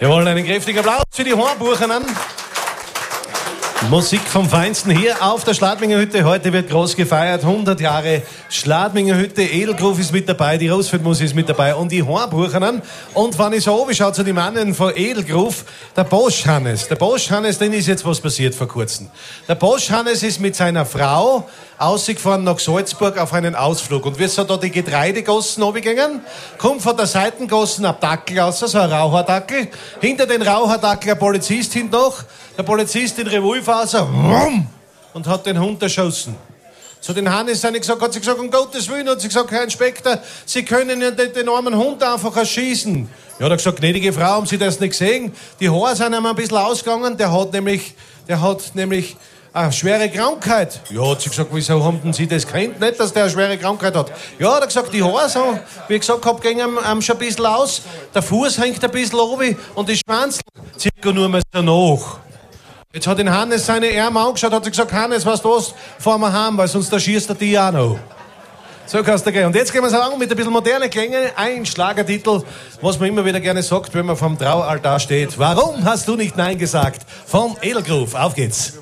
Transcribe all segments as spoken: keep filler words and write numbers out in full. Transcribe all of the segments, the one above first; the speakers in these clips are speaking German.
Wir wollen einen kräftigen Applaus für die Hornbuchenen. Musik vom Feinsten hier auf der Schladminger Hütte. Heute wird groß gefeiert. hundert Jahre Schladminger Hütte. Edelgruf ist mit dabei, die Rosfeldmusik ist mit dabei und die Hornbuchenen. Und wenn ich so oben schaue zu den Mannen von Edelgruf, der Bosch Hannes. Der Bosch Hannes, den ist jetzt was passiert vor kurzem. Der Bosch Hannes ist mit seiner Frau ausgefahren nach Salzburg auf einen Ausflug. Und wie so da die Getreidegossen runtergegangen, kommt von der Seitengossen ein Dackel raus, so ein Raucherdackel. Hinter den Raucherdackel ein Polizist hinten noch. Der Polizist in Revolver so, und hat den Hund erschossen. Zu den Hannes hat, gesagt, hat sie gesagt, um Gottes Willen, hat sie gesagt, Herr Inspektor, Sie können ja den, den armen Hund einfach erschießen. Ja, hat er gesagt, gnädige Frau, haben Sie das nicht gesehen? Die Haare sind ihm ein bisschen ausgegangen, der hat nämlich, der hat nämlich eine schwere Krankheit. Ja, hat sie gesagt, wieso haben denn Sie das kennt? Nicht, dass der eine schwere Krankheit hat. Ja, hat er gesagt, die Haare so, wie ich gesagt habe, gehen ihm, ihm schon ein bisschen aus, der Fuß hängt ein bisschen oben und die Schwanz circa nur mehr so nach. Jetzt hat den Hannes seine Arme angeschaut, hat sie gesagt, Hannes, weißt du was, fahren wir heim, weil sonst erschießt er die auch noch. So kannst du gehen. Und jetzt gehen wir es an mit ein bisschen modernen Klängen. Ein Schlagertitel, was man immer wieder gerne sagt, wenn man vom Traualtar steht. Warum hast du nicht Nein gesagt? Vom Edelgruf. Auf geht's.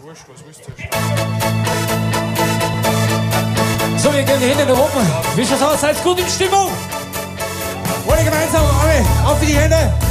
So, wir gehen die Hände nach oben. Wie schaut's aus? Seid gut in Stimmung. Alle gemeinsam, alle auf die Hände.